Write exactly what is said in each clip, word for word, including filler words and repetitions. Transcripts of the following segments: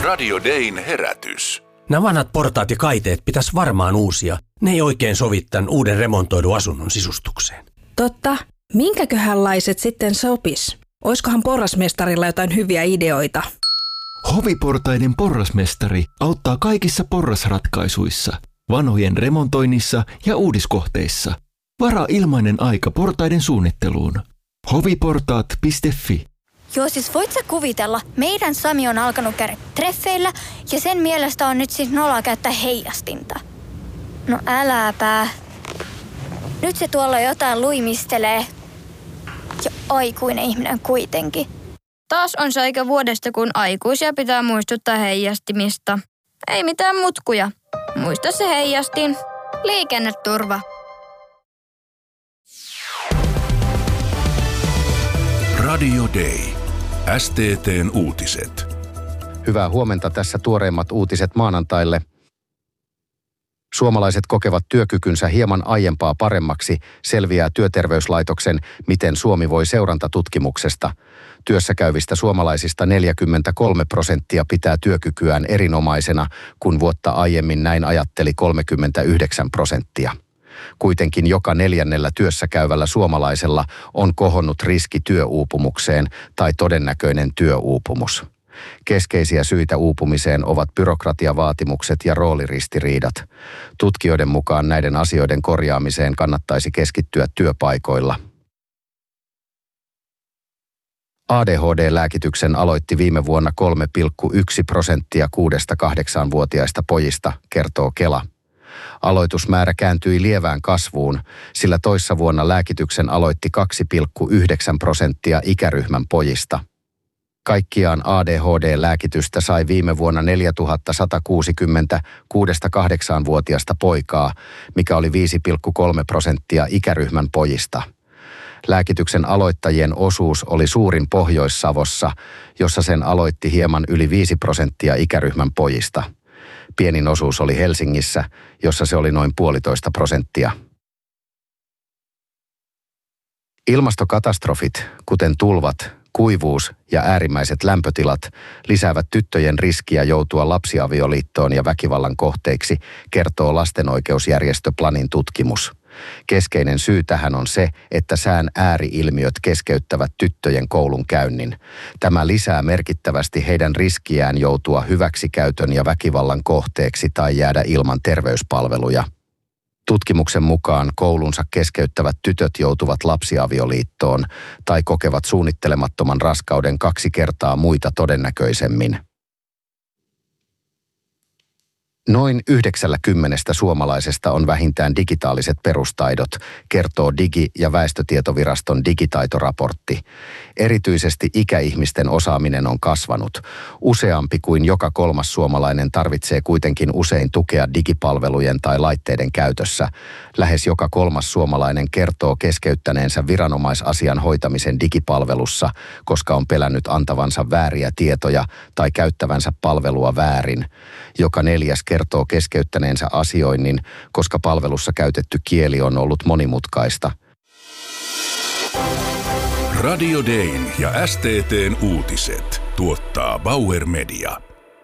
Radio Dayn herätys. Nämä vanhat portaat ja kaiteet pitäisi varmaan uusia. Ne ei oikein sovi tämän uuden remontoidun asunnon sisustukseen. Totta. Minkäköhänlaiset sitten sopis? Oiskohan porrasmestarilla jotain hyviä ideoita? Hoviportaiden porrasmestari auttaa kaikissa porrasratkaisuissa, vanhojen remontoinnissa ja uudiskohteissa. Varaa ilmainen aika portaiden suunnitteluun. hoviportaat piste fi. Joo, siis voit sä kuvitella, meidän Sami on alkanut käydä treffeillä ja sen mielestä on nyt siis noloa käyttää heijastinta. No äläpä. Nyt se tuolla jotain luimistelee. Ja aikuinen ihminen kuitenkin. Taas on se aika vuodesta, kun aikuisia pitää muistuttaa heijastimista. Ei mitään mutkuja. Muista se heijastin. Liikenneturva. Radio Day. S T T:n uutiset. Hyvää huomenta, tässä tuoreimmat uutiset maanantaille. Suomalaiset kokevat työkykynsä hieman aiempaa paremmaksi, selviää Työterveyslaitoksen Miten Suomi voi -seurantatutkimuksesta. Työssäkäyvistä suomalaisista neljäkymmentäkolme prosenttia pitää työkykyään erinomaisena, kun vuotta aiemmin näin ajatteli kolmekymmentäyhdeksän prosenttia. Kuitenkin joka neljännellä työssäkäyvällä suomalaisella on kohonnut riski työuupumukseen tai todennäköinen työuupumus. Keskeisiä syitä uupumiseen ovat byrokratiavaatimukset ja rooliristiriidat. Tutkijoiden mukaan näiden asioiden korjaamiseen kannattaisi keskittyä työpaikoilla. A D H D-lääkityksen aloitti viime vuonna kolme pilkku yksi prosenttia kuudesta kahdeksaanvuotiaista pojista, kertoo Kela. Aloitusmäärä kääntyi lievään kasvuun, sillä toissa vuonna lääkityksen aloitti kaksi pilkku yhdeksän prosenttia ikäryhmän pojista. Kaikkiaan A D H D-lääkitystä sai viime vuonna neljätuhatta sata kuusikymmentä kuudesta kahdeksaanvuotiaasta poikaa, mikä oli viisi pilkku kolme prosenttia ikäryhmän pojista. Lääkityksen aloittajien osuus oli suurin Pohjois-Savossa, jossa sen aloitti hieman yli viisi prosenttia ikäryhmän pojista. Pienin osuus oli Helsingissä, jossa se oli noin puolitoista prosenttia. Ilmastokatastrofit, kuten tulvat, kuivuus ja äärimmäiset lämpötilat, lisäävät tyttöjen riskiä joutua lapsiavioliittoon ja väkivallan kohteiksi, kertoo lastenoikeusjärjestö Planin tutkimus. Keskeinen syy tähän on se, että sään ääri-ilmiöt keskeyttävät tyttöjen koulunkäynnin. Tämä lisää merkittävästi heidän riskiään joutua hyväksikäytön ja väkivallan kohteeksi tai jäädä ilman terveyspalveluja. Tutkimuksen mukaan koulunsa keskeyttävät tytöt joutuvat lapsiavioliittoon tai kokevat suunnittelemattoman raskauden kaksi kertaa muita todennäköisemmin. Noin yhdeksänkymmentä suomalaisesta on vähintään digitaaliset perustaidot, kertoo Digi- ja väestötietoviraston digitaitoraportti. Erityisesti ikäihmisten osaaminen on kasvanut. Useampi kuin joka kolmas suomalainen tarvitsee kuitenkin usein tukea digipalvelujen tai laitteiden käytössä. Lähes joka kolmas suomalainen kertoo keskeyttäneensä viranomaisasian hoitamisen digipalvelussa, koska on pelännyt antavansa vääriä tietoja tai käyttävänsä palvelua väärin. Joka neljäs kertoo keskeyttäneensä asioinnin, koska palvelussa käytetty kieli on ollut monimutkaista. Radio Dayn ja S T T:n uutiset tuottaa Bauer Media.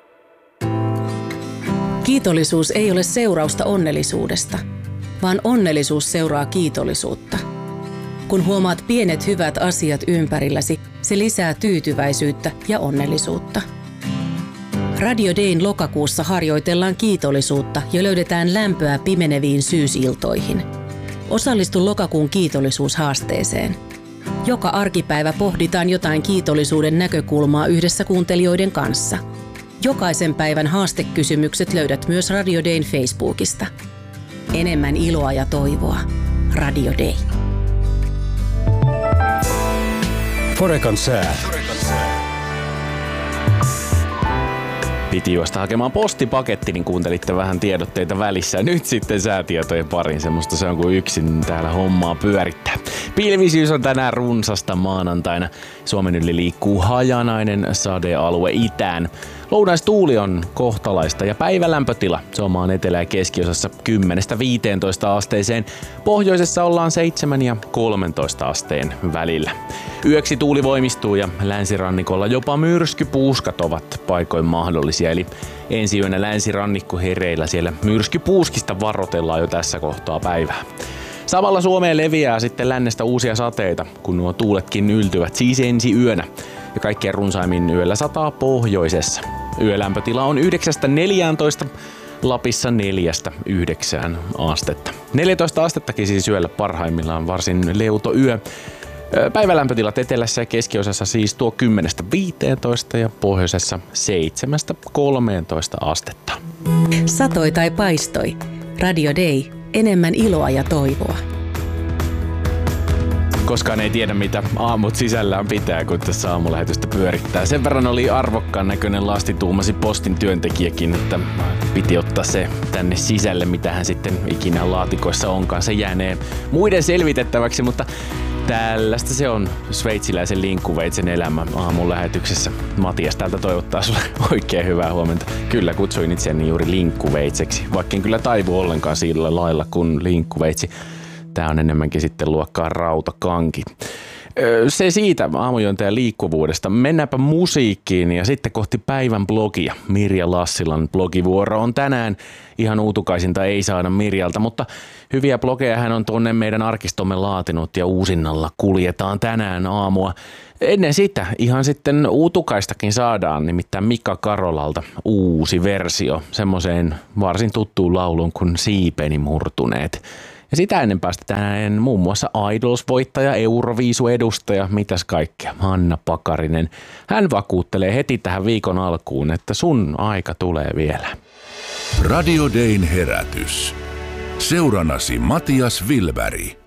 Kiitollisuus ei ole seurausta onnellisuudesta, vaan onnellisuus seuraa kiitollisuutta. Kun huomaat pienet hyvät asiat ympärilläsi, se lisää tyytyväisyyttä ja onnellisuutta. Radio Dayn lokakuussa harjoitellaan kiitollisuutta ja löydetään lämpöä pimeneviin syysiltoihin. Osallistu lokakuun kiitollisuushaasteeseen. Joka arkipäivä pohditaan jotain kiitollisuuden näkökulmaa yhdessä kuuntelijoiden kanssa. Jokaisen päivän haastekysymykset löydät myös Radio Dayn Facebookista. Enemmän iloa ja toivoa. Radio Day. Forekan sää. Piti juosta hakemaan postipaketti, niin kuuntelitte vähän tiedotteita välissä. Nyt sitten säätietojen parin, semmoista se on kuin yksin täällä hommaa pyörittää. Pilvisyys on tänään runsasta maanantaina. Suomen yli liikkuu hajanainen sadealue itään. Lounaistuuli on kohtalaista ja päivälämpötila, se on maan etelä- ja keskiosassa kymmenestä viiteentoista asteeseen. Pohjoisessa ollaan seitsemän ja kolmentoista asteen välillä. Yöksi tuuli voimistuu ja länsirannikolla jopa myrskypuuskat ovat paikoin mahdollisia. Eli ensi yönä länsirannikko hereillä, siellä myrskypuuskista varoitellaan jo tässä kohtaa päivää. Samalla Suomeen leviää sitten lännestä uusia sateita, kun nuo tuuletkin yltyvät siis ensi yönä. Ja kaikkein runsaimmin yöllä sataa pohjoisessa. Yölämpötila on yhdeksästä neljääntoista, Lapissa neljästä yhdeksään astetta. neljätoista astettakin siis yöllä parhaimmillaan, varsin leuto yö. Päivälämpötilat etelässä ja keskiosassa siis tuo kymmenestä viiteentoista ja pohjoisessa seitsemästä kolmeentoista astetta. Satoi tai paistoi. Radio Day. Enemmän iloa ja toivoa. Koskaan ei tiedä, mitä aamut sisällään pitää, kun tässä aamulähetystä pyörittää. Sen verran oli arvokkaan näköinen lasti, tuumasi postin työntekijäkin, että piti ottaa se tänne sisälle, mitä hän sitten ikinä laatikoissa onkaan. Se jäänee muiden selvitettäväksi, mutta tällaista se on sveitsiläisen linkkuveitsen elämä aamulähetyksessä. Matias täältä toivottaa sulle oikein hyvää huomenta. Kyllä kutsuin itseäni juuri linkkuveitseksi, vaikka en kyllä taivu ollenkaan sillä lailla kuin linkkuveitsi. Tää on enemmänkin sitten luokkaa rautakanki. Se siitä aamujuontajan liikkuvuudesta. Mennäänpä musiikkiin ja sitten kohti päivän blogia. Mirja Lassilan blogivuoro on tänään. Ihan uutukaisinta ei saada Mirjalta, mutta hyviä blogeja hän on tuonne meidän arkistomme laatinut ja uusinnalla kuljetaan tänään aamua. Ennen sitä ihan sitten uutukaistakin saadaan, nimittäin Mika Karolalta uusi versio semmoiseen varsin tuttuun lauluun kuin Siipeni murtuneet. Ja sitä ennen päästetään muun muassa Idols-voittaja, Euroviisu-edustaja, mitäs kaikkea, Hanna Pakarinen. Hän vakuuttelee heti tähän viikon alkuun, että sun aika tulee vielä. Radio Dayn herätys. Seuranasi Matias Wilberg.